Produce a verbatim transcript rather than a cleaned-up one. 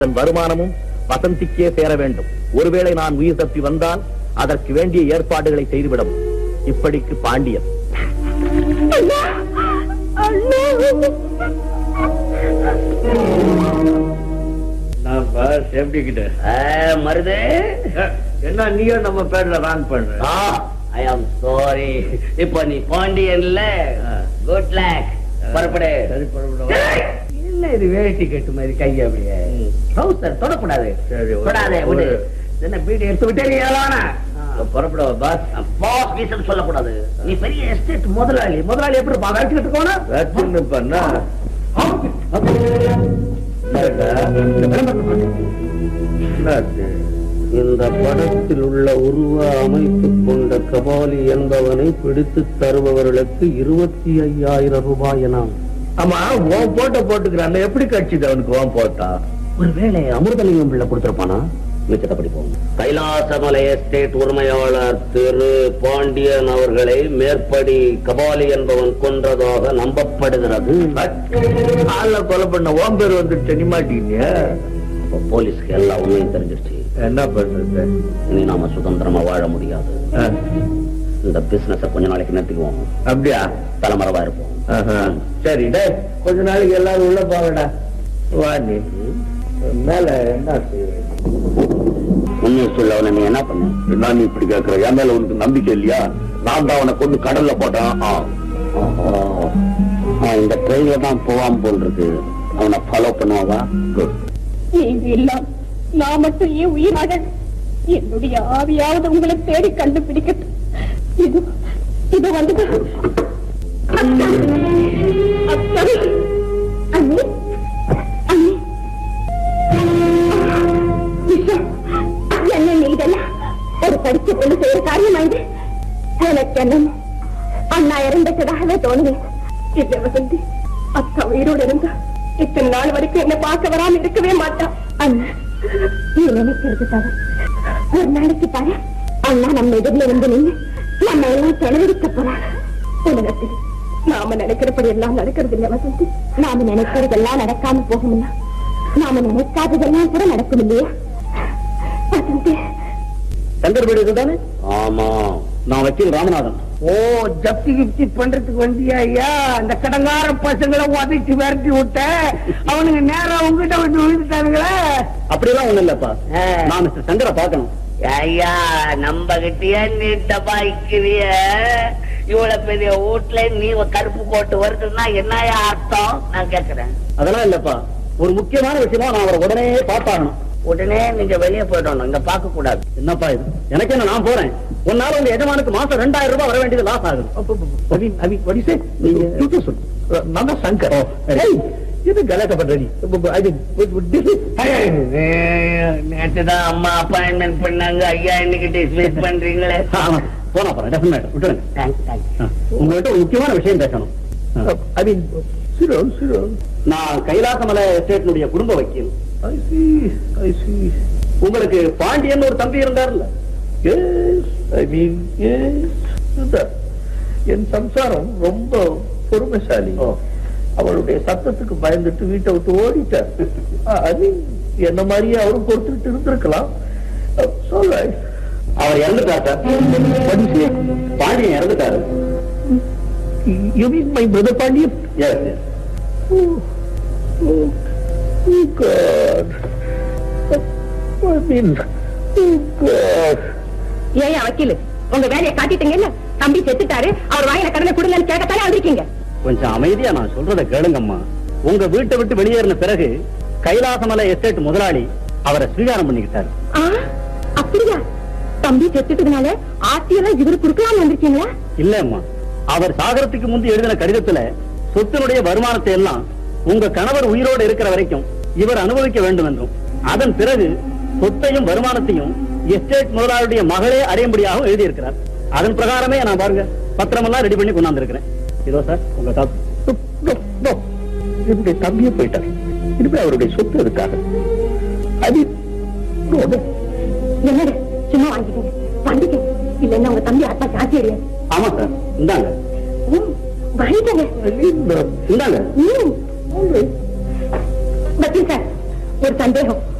வருமானமும் வசந்திக்கே சேர வேண்டும். ஒருவேளை நான் உயிர் தப்பி வந்தால் அதற்கு வேண்டிய ஏற்பாடுகளை செய்துவிடும். இப்படிக்கு பாண்டியன். மருதே என்ன நீயும் நம்ம பேர்ல ராங் பண்ற? ஐ ஆம் சாரி. இப்ப நீ பாண்டியன்ல குட் லக். புறப்படு. சரி புறப்படு. இல்ல இது வேட்டி கட்டு மாதிரி கை அப்படியே ட்ரவுசர் தொடக்கூடாது. தொடாதே விடு. என்ன பீடி எடுத்து விட்டே புறப்பட பாஸ். பாஸ் வீசல் சொல்லக்கூடாது. நீ பெரிய எஸ்டேட் முதலாளி. முதலாளி எப்படி வேட்டிக்கிட்டு போனா இந்த படத்தில் உள்ள உருவ அமைப்பு கொண்ட கபாலி என்பவனை பிடித்து தருபவர்களுக்கு இருபத்தி ஐயாயிரம் ரூபாய் என. ஆமா ஓன் போட்ட போட்டுக்கிறான். எப்படி கட்சிது அவனுக்கு ஓன் போட்டா? ஒருவேளை அமிர்தலிங்கம் பிள்ளை கொடுத்திருப்பானா? மிச்சத்தை படிப்போம். கைலாசமலை எஸ்டேட் உரிமையாளர் திரு பாண்டியன் அவர்களை மேற்படி கபாலி என்பவன் கொன்றதாக நம்பப்படுகிறது. கொலை பண்ண ஓம் பேர் வந்துருச்சு. நீ மாட்டீங்க. போலீஸ்க்கு எல்லா உண்மையும் தெரிஞ்சிருச்சு. என்ன பண்றது? இனி நாம சுதந்திரமா வாழ முடியாது. இந்த பிசினஸ கொஞ்ச நாளைக்கு நிறுத்திக்குவோம். அப்படியா? தலைமறைவா இருப்போம். சரி கொஞ்ச நாளைக்கு எல்லாரும் உள்ள போகடா. வா நீ மேல என்ன உண்மையை சொல்ல அவனை நீ என்ன பண்ண? நான் நீ இப்படி கேட்கிற? என் மேல உனக்கு நம்பிக்கை இல்லையா? நான் தான் அவனை கொண்டு கடல்ல போட்டான். இந்த ட்ரெயின்ல தான் போவாம போல் இருக்கு. அவனை ஃபாலோ பண்ணுவாவா? நீங்க எல்லாம் நான் மட்டும் ஏன் உயிராக என்னுடைய ஆவியாவது உங்களை தேடி கண்டுபிடிக்கட்டும். இது இது வந்து என்ன நீ இதெல்லாம் ஒரு படிச்சு கொண்டு செய்யற காரியம் ஆயுது. எனக்கு என்ன அண்ணா இறந்துட்டதாகவே தோணுது. இல்லை வசந்தி, அக்கா உயிரோடு இருந்தா இத்தனை நாள் வரைக்கும் என்ன பார்க்க வராம இருக்கவே மாட்டான். அண்ணா நீ நினைக்கிறது தவறு. ஒரு நாளைக்கு பாரு, அண்ணா நம்ம எதிரில வந்து நின்று நம்ம எல்லாம் செலவழிக்க போறாங்க. உலகத்தில் நாம நினைக்கிறபடி எல்லாம் நடக்கிறது இல்லையா வசந்தி? நாம நினைக்கிறதெல்லாம் நடக்காம போகும்னா நாம நினைக்காததெல்லாம் கூட நடக்கும் இல்லையா வசந்தி? சங்கர் வீடு தானே? ஆமா, நான் வக்கீல் ராமநாதன். ஓ, ஜப்தி கிப்தி பண்றதுக்கு வந்தியா ஐயா? அந்த கடங்கார பசங்களை உதச்சி விரட்டி விட்ட அவனுக்கு நேரம் உங்ககிட்ட வந்து விழுந்துட்டானுங்களே. அப்படியெல்லாம் ஒண்ணு இல்லப்பா. நான் மிஸ்டர் சங்கரை பார்க்கணும். ஐயா நம்ம கிட்டயே நீட்ட பாய்க்கிறிய? இவ்வளவு பெரிய வீட்டுல நீ கருப்பு போட்டு வருதுன்னா என்னையா அர்த்தம்? நான் கேக்குறேன். அதெல்லாம் இல்லப்பா, ஒரு முக்கியமான விஷயமா நான் அவரை உடனே பார்த்தாகணும். உடனே நீங்க வெளியே போயிடணும், இங்க பார்க்க கூடாது. என்னப்பா இது? எனக்கு என்ன, நான் போறேன். உன்னால உங்க எஜமானுக்கு மாசம் ரெண்டாயிரம் ரூபாய் வர வேண்டியது லாஸ் ஆகுது. நான் சங்கர். இது கலாட்ட பண்றீ? நேற்றுதான் அம்மா அப்பாயின்மெண்ட் பண்ணாங்க. ஐயா இன்னைக்கு டிஸ்மிஸ் பண்றீங்களே. போனா போறேன், டெஃபினட் விட்டுருங்க. உங்கள்கிட்ட ஒரு முக்கியமான விஷயம் பேசணும். நான் கைலாசமலை எஸ்டேட்டினுடைய குடும்ப வக்கீல். உங்களுக்கு பாண்டியன் ஒரு தம்பி இருந்தார்ல? என் சம்சாரம் ரொம்ப பொறுமைசாலி. அவளுடைய சத்தத்துக்கு பயந்துட்டு வீட்டை விட்டு ஓடிட்டார். என்ன மாதிரியே அவரும் பொறுத்துக்கிட்டு இருந்திருக்கலாம். அவர் இறந்துட்டார். பாண்டியன் இறந்துட்டாரு. You mean my brother Pandian? Yes, yes. Oh, oh, oh God. I mean, oh God. ஏன் வக்கீல், உங்க வேலையை காட்டிட்டீங்கல்ல? தம்பி செத்துட்டாரு, அவர் வாயில கடனை கொடுங்கன்னு கேட்கத்தானே வந்திருக்கீங்க. கொஞ்சம் அமைதியா நான் சொல்றத கேளுங்கம்மா. உங்க வீட்டை விட்டு வெளியேறின பிறகு கைலாசமலை எஸ்டேட் முதலாளி அவரை ஸ்வீகாரம் பண்ணிக்கிட்டாரு. அப்படியா? தம்பி செத்துட்டதுனால ஆஸ்தியெல்லாம் இவரு குடுக்கலாம்னு வந்திருக்கீங்களா? இல்ல அம்மா, அவர் சாகரத்துக்கு முந்தி எழுதின கடிதத்துல சொத்தினுடைய வருமானத்தை எல்லாம் உங்க கணவர் உயிரோடு இருக்கிற வரைக்கும் இவர் அனுபவிக்க வேண்டும் என்றும், அதன் பிறகு சொத்தையும் வருமானத்தையும் எஸ்டேட் முதலாளியுடைய மகளே அடையும்படியாக எழுதியிருக்கிறார். அதன் பிரகாரமே நான் பாருங்க பத்திரம் எல்லாம் ரெடி பண்ணி கொண்டாந்து இருக்கிறேன். இதோ சார் உங்க காப்பி. என்னுடைய தம்பியே போயிட்டார். இனிமே அவருடைய சொத்து இருக்காது. அது என்னது சும்மா வாங்கிட்டீங்க? வாங்கிக்க, இல்லைன்னா உங்க தம்பி ஆத்மா சாட்சி அடையாது. ஆமா சார், இந்தாங்க. வாங்கிக்கங்க, இந்தாங்க. வக்கீல் சார், ஒரு சந்தேகம்.